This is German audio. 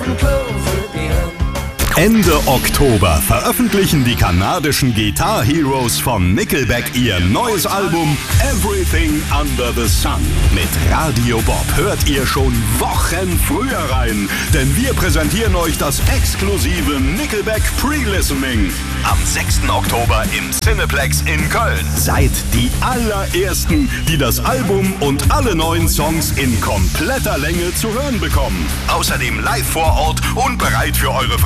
Ende Oktober veröffentlichen die kanadischen Guitar Heroes von Nickelback ihr neues Album Everything Under the Sun. Mit Radio Bob hört ihr schon Wochen früher rein, denn wir präsentieren euch das exklusive Nickelback Pre-Listening. Am 6. Oktober im Cineplex in Köln. Seid die allerersten, die das Album und alle neuen Songs in kompletter Länge zu hören bekommen. Außerdem live vor Ort und bereit für eure